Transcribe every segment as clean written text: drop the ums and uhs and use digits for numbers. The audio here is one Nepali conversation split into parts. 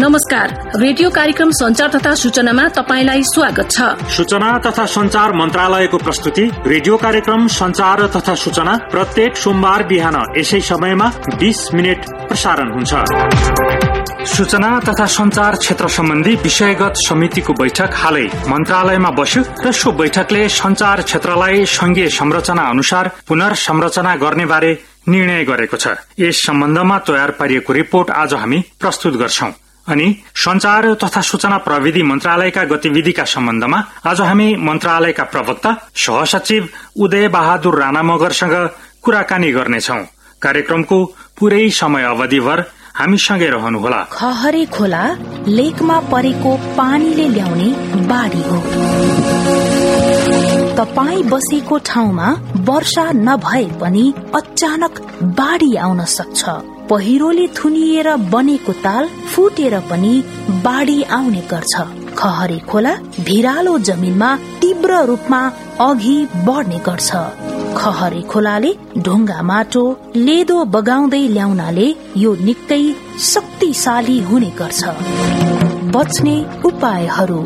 नमस्कार, रेडियो कार्यक्रम संचार तथा सूचनामा तपाईलाई स्वागत छ। सूचना तथा संचार मन्त्रालयको प्रस्तुति रेडियो कार्यक्रम संचार तथा सूचना प्रत्येक सोमबार बिहान यसै समयमा 20 मिनेट प्रसारण हुन्छ। सूचना तथा संचार क्षेत्र सम्बन्धी विषयगत समितिको बैठक हालै मन्त्रालयमा बस्यो र सो बैठकले संचार क्षेत्रलाई संघीय संरचना अनुसार पुनर्संरचना गर्ने बारे निर्णय गरेको छ। यस सम्बन्धमा तयार पारिएको रिपोर्ट आज हामी प्रस्तुत गर्छौं। अनि संचार तथा सूचना प्रविधि मन्त्रालयका गतिविधिका सम्बन्धमा आज हामी मन्त्रालयका प्रवक्ता सहसचिव उदय बहादुर राणा मगरसँग कुराकानी गर्नेछौं। कार्यक्रमको पूरै समय अवधिभर हामीसँगै रहनुहोला। खहरे खोला लेकमा परेको पानीले ल्याउने बाढी हो। तपाई बसेको ठाउँमा वर्षा नभए पनि अचानक बाढी आउन सक्छ। पहिरोले थुनिएर बनेको ताल फुटेर पनि बाढी आउने गर्छ। खहरे खोला भिरालो जमिनमा तीव्र रूपमा अघि बढ्ने गर्छ। खहरे खोलाले ढुङ्गा माटो लेदो बगाउँदै ल्याउनाले यो निकै शक्तिशाली हुने गर्छ। बच्ने उपायहरू: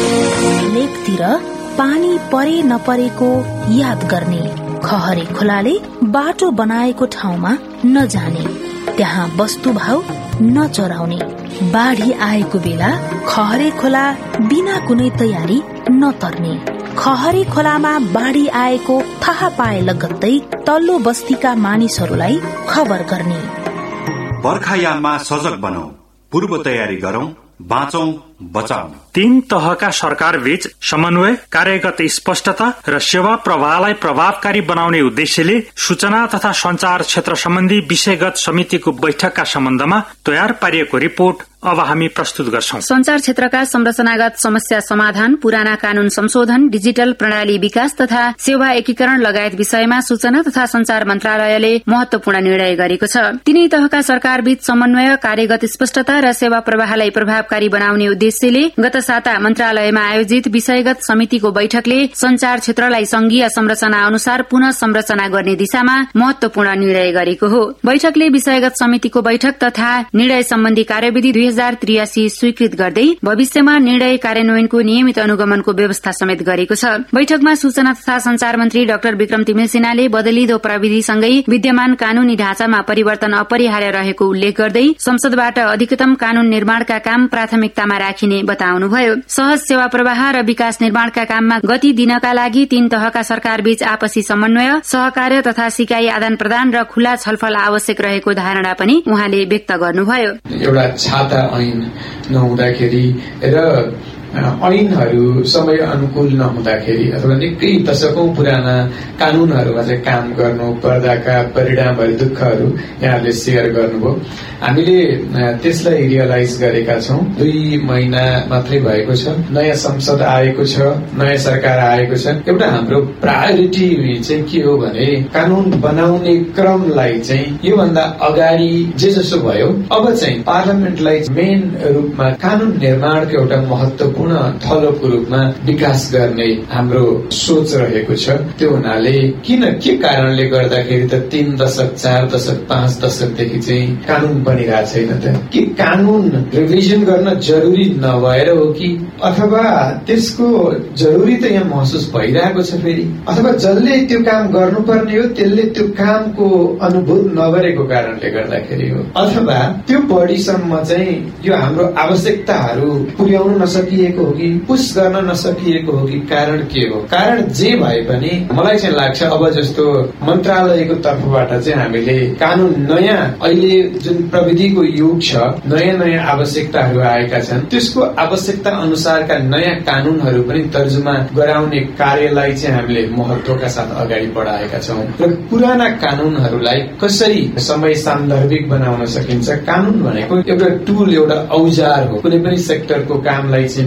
लेकतिर पानी परे नपरेको याद गर्ने। खहरे खोलाले बाटो बनाएको ठाउँमा नजाने। त्यहाँ वस्तुभाव नचराउने। बाढी आएको बेला खहरे खोला बिना कुनै तयारी नतर्ने। खहरे खोलामा बाढी आएको थाहा पाए लगत्तै तल्लो बस्तीका मानिसहरूलाई खबर गर्ने। बर्खायाममा सजग बनौं, पूर्व तयारी गरौं, बाँचौं बचाउँ। 3 तहका सरकार बीच समन्वय, कार्यगत स्पष्टता र सेवा प्रवाहलाई प्रभावकारी बनाउने उद्देश्यले सूचना तथा संचार क्षेत्र सम्बन्धी विषयगत समितिको बैठकका सम्बन्धमा तयार पारिएको रिपोर्ट अब हामी प्रस्तुत गर्छौं। संचार क्षेत्रका संरचनागत समस्या समाधान, पुराना कानून संशोधन, डिजिटल प्रणाली विकास तथा सेवा एकीकरण लगायत विषयमा सूचना तथा संचार मन्त्रालयले महत्वपूर्ण निर्णय गरेको छ। तीनै तहका सरकार बीच समन्वय, कार्यगत स्पष्टता र सेवा प्रवाहलाई प्रभावकारी बनाउने उद्देश्यले गत साता मन्त्रालयमा आयोजित विषयगत समितिको बैठकले संचार क्षेत्रलाई संघीय संरचना अनुसार पुनः संरचना गर्ने दिशामा महत्वपूर्ण निर्णय गरेको हो। बैठकले विषयगत समितिको बैठक तथा निर्णय सम्बन्धी कार्यविधि 2083 स्वीकृत गर्दै भविष्यमा निर्णय कार्यान्वयनको नियमित अनुगमनको व्यवस्था समेत गरेको छ। बैठकमा सूचना तथा संचार मन्त्री डाक्टर विक्रम तिमिल सिन्हाले बदलिदो प्रविधिसँगै विद्यमान कानूनी ढाँचामा परिवर्तन अपरिहार्य रहेको उल्लेख गर्दै संसदबाट अधिकतम कानून निर्माणका काम प्राथमिकतामा राखिने बताउनुभयो। सहज सेवा प्रवाह र विकास निर्माणका काममा गति दिनका लागि 3 तहका सरकार बीच आपसी समन्वय, सहकार्य तथा सिकाइ आदान प्रदान र खुला छलफल आवश्यक रहेको धारणा पनि उहाँले व्यक्त गर्नुभयो। एउटा छाता ऐन नहुँदाखेरि र ऐनहरू समय अनुकूल नहुँदाखेरि अथवा निकै दशकौं पुराना कानूनहरूमा चाहिँ काम गर्नु पर्दाका परिणामहरू, दुःखहरू यहाँहरूले शेयर गर्नुभयो। हामीले त्यसलाई रियलाइज गरेका छौं। 2 महिना मात्रै भएको छ, नयाँ संसद आएको छ, नयाँ सरकार आएको छ। एउटा हाम्रो प्रायोरिटी चाहिँ के हो भने कानून बनाउने क्रमलाई चाहिँ योभन्दा अगाडि जे जसो भयो अब चाहिँ पार्लियामेन्टलाई मेन रूपमा कानून निर्माणको एउटा महत्वपूर्ण थलोको रूपमा विकास गर्ने हाम्रो सोच रहेको छ। त्यो हुनाले के कारणले गर्दाखेरि त 3 दशक 4 दशक 5 दशकदेखि चाहिँ कानून बनिरहेको छैन त? के कानून रिभिजन गर्न जरुरी नभएर हो कि अथवा त्यसको जरुरी त यहाँ महसुस भइरहेको छ फेरि, अथवा जसले त्यो काम गर्नुपर्ने हो त्यसले त्यो कामको अनुभूत नगरेको कारणले गर्दाखेरि हो, अथवा त्यो बढीसम्म चाहिँ यो हाम्रो आवश्यकताहरू पुर्याउन नसकिएको हो कि पुश गर्न नसकिएको हो कि कारण के हो? कारण जे भए पनि मलाई चाहिँ लाग्छ अब जस्तो मन्त्रालयको तर्फबाट चाहिँ हामीले कानून नयाँ अहिले जुन प्रविधिको युग छ, नयाँ आवश्यकताहरू आएका छन्, त्यसको आवश्यकता अनुसारका नयाँ कानूनहरू पनि तर्जुमा गराउने कार्यलाई चाहिँ हामीले महत्वका साथ अगाडि बढाएका छौं र पुराना कानूनहरूलाई कसरी समय सान्दर्भिक बनाउन सकिन्छ। कानून भनेको एउटा टुल, एउटा औजार हो। कुनै पनि सेक्टरको कामलाई चाहिँ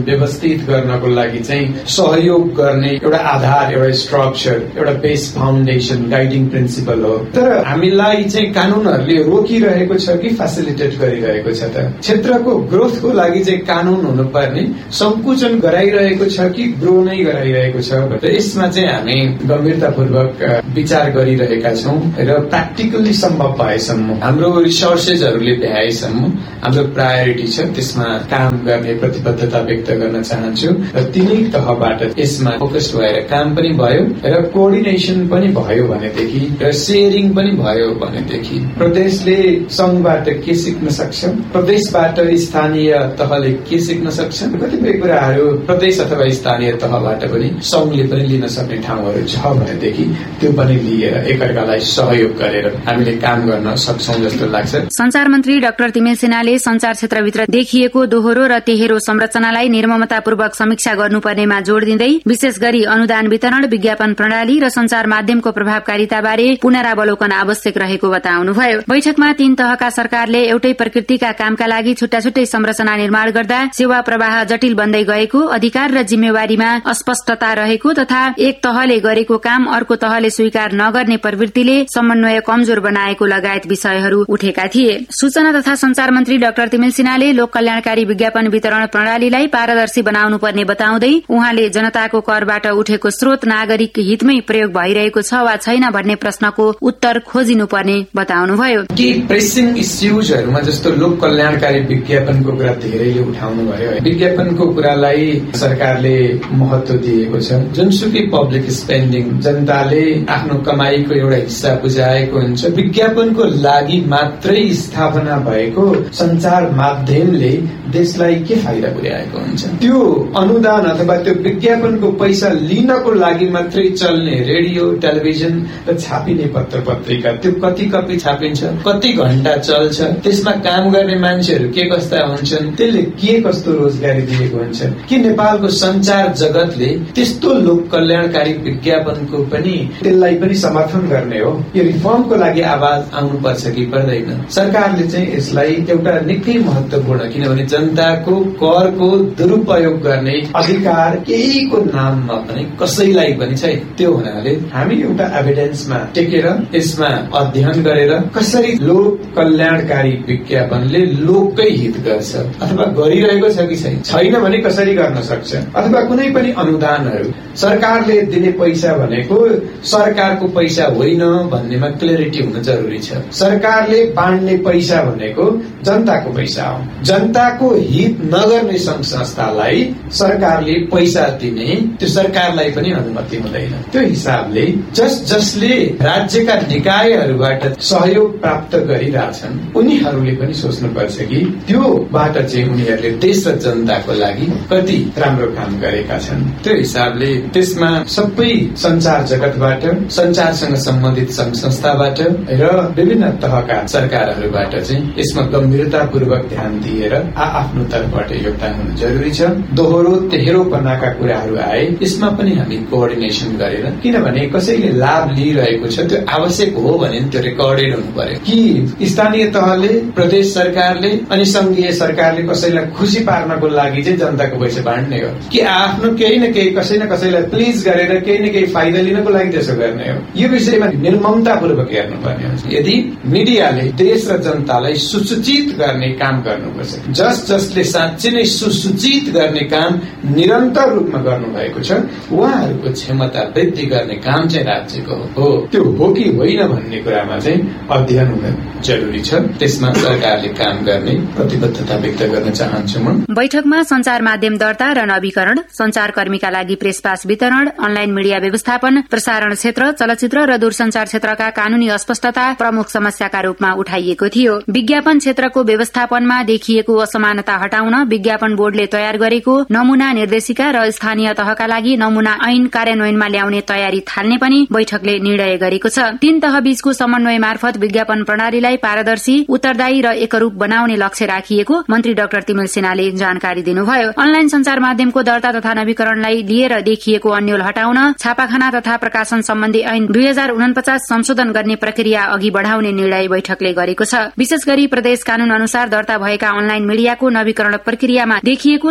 व्यवस्थित गर्नको लागि चाहिँ सहयोग गर्ने एउटा आधार, एउटा स्ट्रक्चर, एउटा बेस फाउन्डेसन, गाइडिङ प्रिन्सिपल हो। तर हामीलाई चाहिँ कानूनहरूले रोकिरहेको छ कि फेसिलिटेट गरिरहेको छ त? क्षेत्रको ग्रोथको लागि चाहिँ कानून हुनुपर्ने संकुचन गराइरहेको छ कि ग्रो नै गराइरहेको छ? यसमा चाहिँ हामी गम्भीरतापूर्वक विचार गरिरहेका छौँ र प्र्याक्टिकली सम्भव भएसम्म हाम्रो रिसोर्सेसहरूले भ्याएसम्म हाम्रो प्रायोरिटी छ त्यसमा काम गर्ने प्रतिबद्धता व्यक्त गर्न चाहन्छु र तिनै तहबाट यसमा फोकस भएर काम पनि भयो र कोअर्डिनेसन पनि भयो भनेदेखि र शेयरिङ पनि भयो भनेदेखि प्रदेशले संघबाट के सिक्न सक्छ, प्रदेशबाट स्थानीय तहले के सिक्न सक्छ, कतिपय कुराहरू प्रदेश अथवा स्थानीय तहबाट पनि संघले पनि लिन सक्ने ठाउँहरू छ भनेदेखि त्यो पनि लिएर एकअर्कालाई सहयोग गरेर हामीले काम गर्न सक्छौं जस्तो लाग्छ। संचार मन्त्री डाक्टर तिमेल सिन्हाले संचार क्षेत्रभित्र देखिएको दोहोरो र तेहेरो संरचनालाई निर्ममतापूर्वक समीक्षा गर्नुपर्नेमा जोड़ दिँदै विशेष गरी अनुदान वितरण, विज्ञापन प्रणाली र संचार माध्यमको प्रभावकारिताबारे पुनरावलोकन आवश्यक रहेको बताउनुभयो। बैठकमा 3 तहका सरकारले एउटै प्रकृतिका कामका लागि छुट्टा छुट्टै संरचना निर्माण गर्दा सेवा प्रवाह जटिल बन्दै गएको, अधिकार र जिम्मेवारीमा अस्पष्टता रहेको तथा एक तहले गरेको काम अर्को तहले स्वीकार नगर्ने प्रवृत्तिले समन्वय कमजोर बनाएको लगायत विषयहरू उठेका थिए। सूचना तथा संचार मन्त्री डाक्टर तिमेल सिन्हाले लोक कल्याणकारी विज्ञापन वितरण प्रणालीलाई पारदर्शी बनाउनु पर्ने बताउँदै उहाँले जनताको करबाट उठेको स्रोत नागरिक हितमै प्रयोग भइरहेको छ वा छैन भन्ने प्रश्नको उत्तर खोजिनुपर्ने बताउनुभयो। के प्रेसिङ इस्युजहरूमा जस्तो लोक कल्याणकारी विज्ञापनको कुरा धेरैले उठाउनु भयो। विज्ञापनको कुरालाई सरकारले महत्व दिएको छ। जुनसुकै पब्लिक स्पेन्डिङ जनताले आफ्नो कमाईको एउटा हिस्सा बुझाएको हुन्छ। विज्ञापनको लागि मात्रै स्थापना भएको संचार माध्यमले देशलाई के फाइदा पुर्याएको हुन्छ? त्यो अनुदान अथवा त्यो विज्ञापनको पैसा लिनको लागि मात्रै चल्ने रेडियो, टेलिभिजन र छापिने पत्र पत्रिका त्यो कति कपी छापिन्छ, कति घण्टा चल्छ, त्यसमा काम गर्ने मान्छेहरू के कस्ता हुन्छन्, त्यसले के कस्तो रोजगारी दिएको हुन्छ? के नेपालको संचार जगतले त्यस्तो लोक कल्याणकारी विज्ञापनको पनि त्यसलाई पनि समर्थन गर्ने हो? यो रिफर्मको लागि आवाज आउनुपर्छ कि पर्दैन? सरकारले चाहिँ यसलाई एउटा निकै महत्वपूर्ण, किनभने जनताको करको दुरुपयोग गर्ने अधिकार केहीको नाममा पनि कसैलाई पनि छैन। त्यो हुनाले हामी एउटा एभिडेन्समा टेकेर यसमा अध्ययन गरेर कसरी लोक कल्याणकारी विज्ञापनले लोककै हित गर्छ अथवा गरिरहेको छ कि छैन भने कसरी गर्न सक्छ, अथवा कुनै पनि अनुदानहरू सरकारले दिने पैसा भनेको सरकारको पैसा होइन भन्नेमा क्ल्यारिटी हुन जरुरी छ। सरकारले बाँड्ने पैसा भनेको जनताको पैसा हो। जनताको हित नगर्ने संघ संस्थालाई सरकारले पैसा दिने त्यो सरकारलाई पनि अनुमति हुँदैन। त्यो हिसाबले जसले राज्यका निकायहरूबाट सहयोग प्राप्त गरिरहेछन् उनीहरूले पनि सोच्नुपर्छ कि त्योबाट चाहिँ उनीहरूले देश र जनताको लागि कति राम्रो काम गरेका छन्। त्यो हिसाबले त्यसमा सबै संचार जगतबाट, संचारसँग सम्बन्धित संघ संस्थाबाट र विभिन्न तहका सरकारहरूबाट चाहिँ यसमा गम्भीरतापूर्वक ध्यान दिएर आफ्नो तर्फबाट योगदान हुनु जरुरी छ। दोहोरो तेहेरोपनाका कुराहरू आए यसमा पनि हामी कोअर्डिनेसन गरेर, किनभने कसैले लाभ लिइरहेको छ त्यो आवश्यक हो भने त्यो रेकर्डेड हुनु पर्यो कि स्थानीय तहले, प्रदेश सरकारले अनि संघीय सरकारले कसैलाई खुसी पार्नको लागि चाहिँ जनताको पैसा बाँड्ने हो कि आफ्नो केही न केही कसै न कसैलाई प्लिज गरेर केही न केही फाइदा लिनको लागि त्यसो गर्ने हो? यो विषयमा निर्ममतापूर्वक हेर्नुपर्ने हुन्छ। यदि मिडियाले देश र जनतालाई सुसूचित गर्ने काम गर्नुपर्छ, जसले साँच्चै नै सुसूचित गर्ने काम निरन्तर रूपमा गर्नु भएको छ उहाँहरूको क्षमता वृद्धि गर्ने काम चाहिँ राज्यको हो। त्यो हो कि होइन भन्ने कुरामा चाहिँ अध्ययन हुन जरुरी छ। त्यसमा सरकारले काम गर्ने प्रतिबद्धता व्यक्त गर्न चाहन्छु म। बैठकमा संचार माध्यम दर्ता र नवीकरण, संचार कर्मीका लागि प्रेस पास वितरण, अनलाइन मिडिया व्यवस्थापन, प्रसारण क्षेत्र, चलचित्र र दूरसंचार क्षेत्रका कानूनी अस्पष्टता प्रमुख समस्याका रूपमा उठाइएको थियो। विज्ञापन क्षेत्रको व्यवस्थापनमा देखिएको असमानता हटाउन विज्ञापन बोर्डले तयार गरेको नमूना निर्देशिका र स्थानीय तहका लागि नमूना ऐन कार्यान्वयनमा ल्याउने तयारी थाल्ने पनि बैठकले निर्णय गरेको छ। 3 तह बीचको समन्वय मार्फत विज्ञापन प्रणालीलाई पारदर्शी, उत्तरदायी र एकरूप बनाउने लक्ष्य राखिएको मन्त्री डाक्टर तिमेल सिन्हाले जानकारी दिनुभयो। अनलाइन संचार माध्यमको दर्ता तथा नवीकरणलाई लिएर देखिएको अन्यल हटाउन छापाखाना तथा प्रकाशन सम्बन्धी ऐन 2049 संशोधन गर्ने प्रक्रिया अघि बढ़ाउने निर्णय बैठकले गरेको छ। विशेष गरी प्रदेश कानून अनुसार दर्ता भएका अनलाइन मिडियाको नवीकरण प्रक्रियामा देखिएको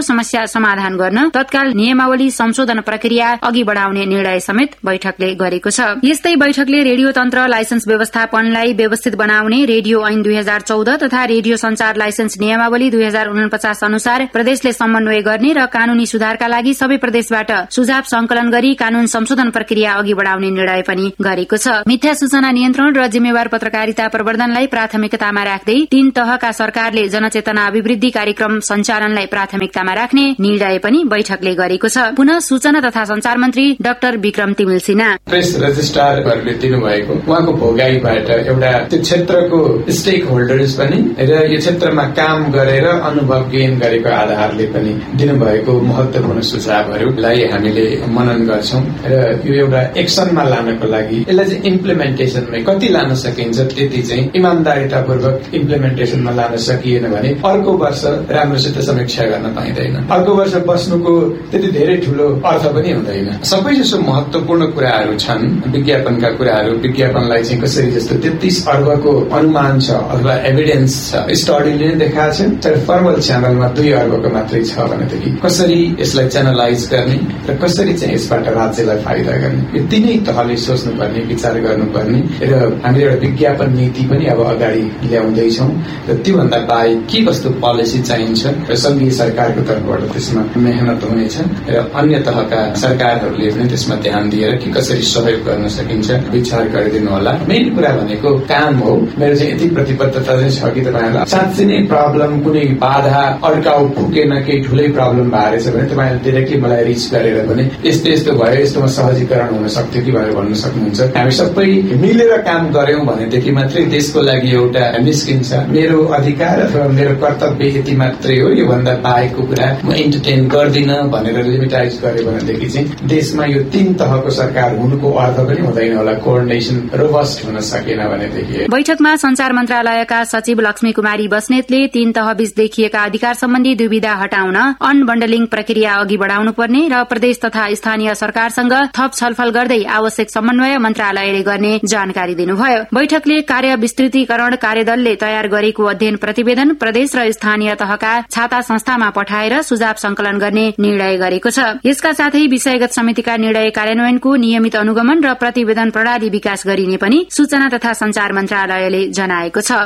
समस्या समाधान गर्न तत्काल नियमावली संशोधन प्रक्रिया अघि बढ़ाउने निर्णय समेत बैठकले गरेको छ। यस्तै बैठकले रेडियो तन्त्र लाइसेन्स व्यवस्थापनलाई व्यवस्थित बनाउने रेडियो ऐन 2014 तथा रेडियो संचार लाइसेन्स नियमावली 2049 अनुसार प्रदेशले समन्वय गर्ने र कानूनी सुधारका लागि सबै प्रदेशबाट सुझाव संकलन गरी कानून संशोधन प्रक्रिया अघि बढ़ाउने निर्णय पनि गरेको छ। मिथ्या सूचना नियन्त्रण र जिम्मेवार पत्रकारिता प्रवर्धनलाई प्राथमिकतामा राख्दै 3 तहका सरकारले जनचेतना अभिवृद्धि कार्यक्रम सञ्चालनलाई प्राथमिकतामा राख्ने निर्णय पनि बैठकले गरेको छ। पुनः सूचना तथा संचार मन्त्री डाक्टर विक्रम तिमिल सिन्हा प्रेस रजिस्ट्रारहरूले दिनुभएको उहाँको भोगाईबाट एउटा त्यो क्षेत्रको स्टेक होल्डर्स पनि र यो क्षेत्रमा काम गरेर अनुभव गेन गरेको आधारले पनि दिनुभएको महत्वपूर्ण सुझावहरूलाई हामीले मनन गर्छौं र यो एउटा एक्सनमा लानको लागि यसलाई चाहिँ इम्प्लिमेन्टेसनमै कति लान सकिन्छ त्यति चाहिँ इमानदारीतापूर्वक इम्प्लिमेन्टेसनमा लान सकिएन भने अर्को वर्ष राम्रोसित समीक्षा गर्न पाइँदैन। अर्को वर्ष बस्नुको त्यति धेरै ठूलो अर्थ पनि हुँदैन। सबैजसो महत्वपूर्ण कुराहरू छन् विज्ञापनका कुराहरू। विज्ञापनलाई चाहिँ कसरी जस्तो 33 अर्बको अनुमान छ अथवा एभिडेन्स छ, स्टडीले नै देखाएको छ, तर फर्मल च्यानलमा 2 अर्बको मात्रै छ भनेदेखि कसरी यसलाई च्यानलाइज गर्ने र कसरी चाहिँ यसबाट राज्यलाई फाइदा गर्ने यो तीनै तहले सोच्नुपर्ने, विचार गर्नुपर्ने र हामीले एउटा विज्ञापन नीति पनि अब अगाडि ल्याउँदैछौँ र त्योभन्दा बाहेक के कस्तो पोलिसी चाहिन्छ र संघीय सरकारको तर्फबाट त्यसमा मेहनत हुनेछ र अन्य तहका सरकारहरूले पनि त्यसमा ध्यान दिएर के कसरी सहयोग गर्न सकिन्छ विचार गरिदिनु होला। मेन कुरा भनेको काम हो। मेरो चाहिँ यति प्रतिबद्धता चाहिँ छ कि तपाईँहरूलाई साँच्चै नै प्रब्लम कुनै बाधा अड्काउ पुगेन केही ठुलै प्रब्लम भएर छ भने तपाईँहरूले डिरेक्टली मलाई रिच गरेर भने यस्तो यस्तो भयो यस्तोमा सहजीकरण हुन सक्थ्यो कि भनेर भन्न सक्नुहुन्छ। हामी सबै मिलेर काम गर्यौं भनेदेखि मात्रै देशको लागि एउटा निस्किन्छ। मेरो अधिकार अथवा मेरो कर्तव्य यति मात्रै हो, यो भन्दा बाहेकको कुरा म एन्टरटेन गर्दिन भनेर लिमिटाइज गरे भनेदेखि चाहिँ देशमा यो 3 तहको सरकार हुनुको अर्थ पनि हुँदैन होला। कोअर्डिनेसन रोबस्ट हुन सकेन भनेदेखि। बैठकमा संचार मन्त्रालयका सचिव लक्ष्मी कुमारी बस्नेतले 3 तह बीच देखिएका अधिकार सम्बन्धी दुविधा हटाउन अनबन्डलिङ प्रक्रिया अघि बढ़ाउनु पर्ने र प्रदेश तथा स्थानीय सरकारसँग थप छलफल गर्दै आवश्यक समन्वय मन्त्रालयले गर्ने जानकारी दिनुभयो। बैठकले कार्य विस्तृतीकरण कार्यदलले तयार गरेको अध्ययन प्रतिवेदन प्रदेश र स्थानीय तहका छाता संस्थामा पठाएर सुझाव संकलन गर्ने निर्णय गरेको छ। यसका साथै विषयगत समितिका निर्णय कार्यान्वयनको नियमित अनुगमन र प्रतिवेदन प्रणाली विकास गरिने पनि सूचना तथा संचार मन्त्रालयले जनाएको छ।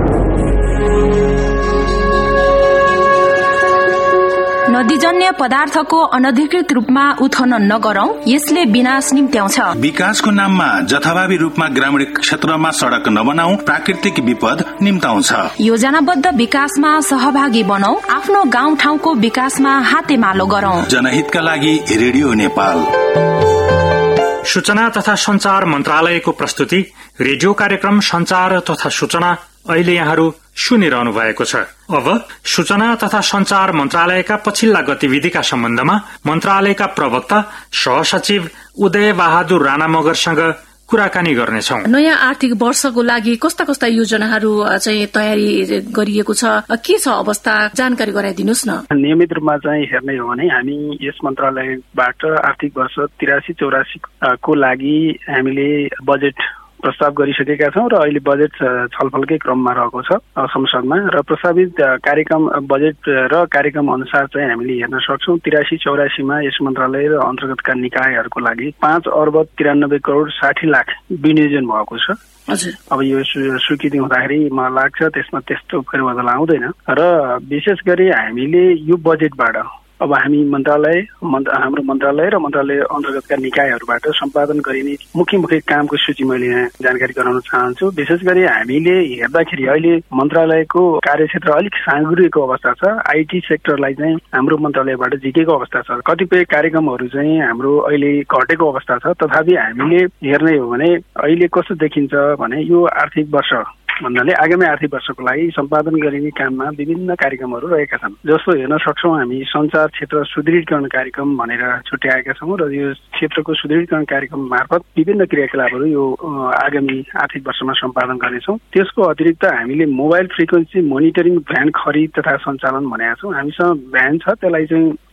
नदीजन्य पदार्थको अनधिकृत रूपमा उत्खनन नगरौं, यसले विनाश निम्त्याउँछ। विकासको नाममा जथाभावी रूपमा ग्रामीण क्षेत्रमा सड़क नबनाऊ, प्राकृतिक विपद निम्ताउँछ। योजनाबद्ध विकासमा सहभागी बनौं, आफ्नो गाउँ ठाउँको विकासमा हातेमालो गरौं। जनहितका लागि रेडियो नेपाल। सूचना तथा संचार मन्त्रालयको प्रस्तुति रेडियो कार्यक्रम संचार तथा सूचना अहिले यहाँहरू सुनिरहनु भएको छ। अब सूचना तथा संचार मन्त्रालयका पछिल्ला गतिविधिका सम्बन्धमा मन्त्रालयका प्रवक्ता सहसचिव उदय बहादुर राणा मगरसँग कुराकानी गर्नेछौं। नयाँ आर्थिक वर्षको लागि कस्ता कस्ता योजनाहरू चाहिँ तयारी गरिएको छ, के छ अवस्था, जानकारी गराइदिनुहोस् न। नियमित रूपमा चाहिँ हेर्ने हो भने हामी यस मन्त्रालयबाट आर्थिक वर्ष 83-84 को लागि हामीले बजेट प्रस्ताव गरिसकेका छौं र अहिले बजेट छलफलकै क्रममा रहेको छ संसदमा र प्रस्तावित कार्यक्रम बजेट र कार्यक्रम अनुसार चाहिँ हामीले हेर्न सक्छौं 83-84 मा यस मन्त्रालय र अन्तर्गतका निकायहरूको लागि 5 अर्ब 93 करोड 60 लाख विनियोजन भएको छ। अब यो स्वीकृति हुँदाखेरि मलाई लाग्छ त्यसमा त्यस्तो फेरबदल आउँदैन र विशेष गरी हामीले यो बजेटबाट अब हामी हाम्रो मन्त्रालय र मन्त्रालय अन्तर्गतका निकायहरूबाट सम्पादन गरिने मुख्य कामको सूची मैले यहाँ जानकारी गराउन चाहन्छु। विशेष गरी हामीले हेर्दाखेरि अहिले मन्त्रालयको कार्यक्षेत्र अलिक साँगुरिएको अवस्था छ। आईटी सेक्टरलाई चाहिँ हाम्रो मन्त्रालयबाट झिकेको अवस्था छ। कतिपय कार्यक्रमहरू चाहिँ हाम्रो अहिले घटेको अवस्था छ। तथापि हामीले हेर्ने हो भने अहिले कस्तो देखिन्छ भने यो आर्थिक वर्ष भन्नाले आगामी आर्थिक वर्षको लागि सम्पादन गरिने काममा विभिन्न कार्यक्रमहरू रहेका छन्। जस्तो हेर्न सक्छौं हामी संचार क्षेत्र सुदृढीकरण कार्यक्रम भनेर छुट्याएका छौं र यो क्षेत्रको सुदृढीकरण कार्यक्रम मार्फत विभिन्न क्रियाकलापहरू यो आगामी आर्थिक वर्षमा सम्पादन गर्नेछौं। त्यसको अतिरिक्त हामीले मोबाइल फ्रिक्वेन्सी मोनिटरिङ भ्यान खरिद तथा सञ्चालन भनेका छौं। हामीसँग भ्यान छ, त्यसलाई चाहिँ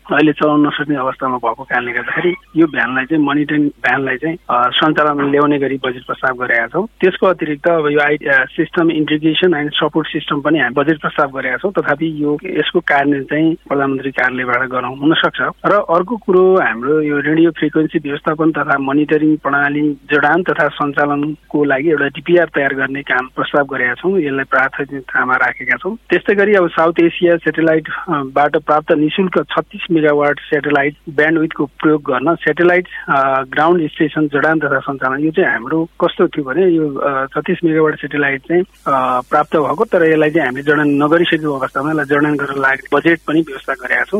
अहिले चलाउन नसक्ने अवस्थामा भएको कारणले गर्दाखेरि यो भ्यानलाई चाहिँ मोनिटरिङ भ्यानलाई चाहिँ सञ्चालनमा ल्याउने गरी बजेट प्रस्ताव गरेका छौँ। त्यसको अतिरिक्त अब यो system integration and support system पनि हामी बजेट प्रस्ताव गरेका छौँ। तथापि यसको कार्यान्वयन चाहिँ प्रधानमन्त्री कार्यालयबाट गराउन हुन सक्छ। र अर्को कुरो हाम्रो यो रेडियो फ्रिक्वेन्सी व्यवस्थापन तथा मोनिटरिङ प्रणाली जडान तथा सञ्चालनको लागि एउटा डिपिआर तयार गर्ने काम प्रस्ताव गरेका छौँ। यसलाई प्राथमिकतामा राखेका छौँ। त्यस्तै गरी अब साउथ एसिया सेटेलाइटबाट प्राप्त निशुल्क 36 मेगावाट सेटेलाइट ब्यान्डविड्थको प्रयोग गर्न सेटेलाइट ग्राउन्ड स्टेसन जडान तथा सञ्चालन यो चाहिँ हाम्रो कस्तो थियो भने यो 36 मेगावाट सेटेलाइट चाहिँ प्राप्त भएको तर यसलाई चाहिँ हामीले जडान नगरिसकेको अवस्थामा यसलाई जडान गर्न लाग्ने बजेट पनि व्यवस्था गरेका छौँ।